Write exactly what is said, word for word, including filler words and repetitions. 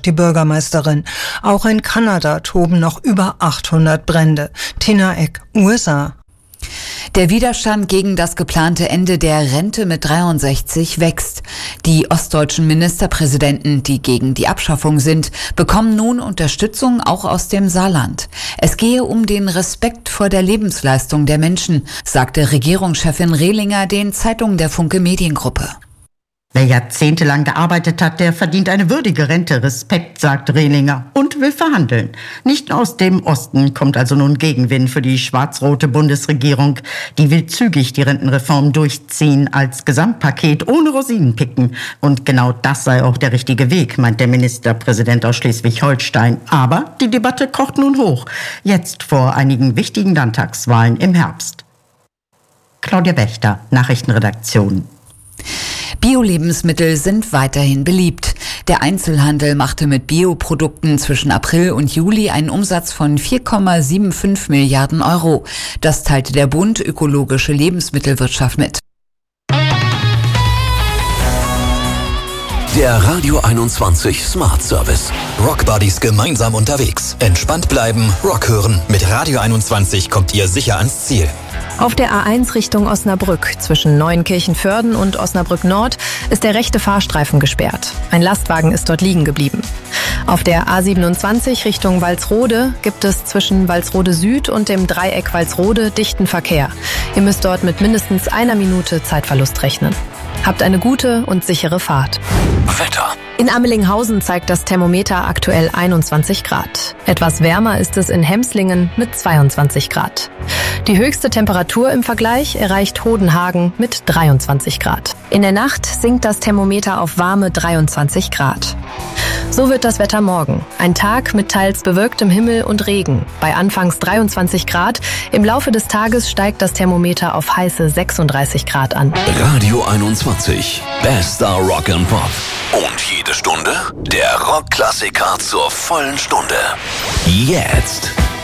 die Bürgermeisterin. Auch in Kanada toben noch über achthundert Brände. Tina Eck, U S A. Der Widerstand gegen das geplante Ende der Rente mit dreiundsechzig wächst. Die ostdeutschen Ministerpräsidenten, die gegen die Abschaffung sind, bekommen nun Unterstützung auch aus dem Saarland. Es gehe um den Respekt vor der Lebensleistung der Menschen, sagte Regierungschefin Rehlinger den Zeitungen der Funke Mediengruppe. Wer jahrzehntelang gearbeitet hat, der verdient eine würdige Rente. Respekt, sagt Rehlinger und will verhandeln. Nicht aus dem Osten kommt also nun Gegenwind für die schwarz-rote Bundesregierung. Die will zügig die Rentenreform durchziehen als Gesamtpaket ohne Rosinenpicken. Und genau das sei auch der richtige Weg, meint der Ministerpräsident aus Schleswig-Holstein. Aber die Debatte kocht nun hoch. Jetzt vor einigen wichtigen Landtagswahlen im Herbst. Claudia Wächter, Nachrichtenredaktion. Bio-Lebensmittel sind weiterhin beliebt. Der Einzelhandel machte mit Bioprodukten zwischen April und Juli einen Umsatz von vier Komma fünfundsiebzig Milliarden Euro. Das teilte der Bund Ökologische Lebensmittelwirtschaft mit. Der Radio einundzwanzig Smart Service. Rockbuddies gemeinsam unterwegs. Entspannt bleiben, Rock hören. Mit Radio einundzwanzig kommt ihr sicher ans Ziel. Auf der A eins Richtung Osnabrück zwischen Neuenkirchen-Vörden und Osnabrück Nord ist der rechte Fahrstreifen gesperrt. Ein Lastwagen ist dort liegen geblieben. Auf der A siebenundzwanzig Richtung Walsrode gibt es zwischen Walsrode Süd und dem Dreieck Walsrode dichten Verkehr. Ihr müsst dort mit mindestens einer Minute Zeitverlust rechnen. Habt eine gute und sichere Fahrt. Wetter. In Ammelinghausen zeigt das Thermometer aktuell einundzwanzig Grad. Etwas wärmer ist es in Hemslingen mit zweiundzwanzig Grad. Die höchste Temperatur im Vergleich erreicht Hodenhagen mit dreiundzwanzig Grad. In der Nacht sinkt das Thermometer auf warme dreiundzwanzig Grad. So wird das Wetter morgen. Ein Tag mit teils bewölktem Himmel und Regen. Bei anfangs dreiundzwanzig Grad. Im Laufe des Tages steigt das Thermometer auf heiße sechsunddreißig Grad an. Radio einundzwanzig. Bester Rock and Pop. Und jede Stunde der Rockklassiker zur vollen Stunde. Jetzt.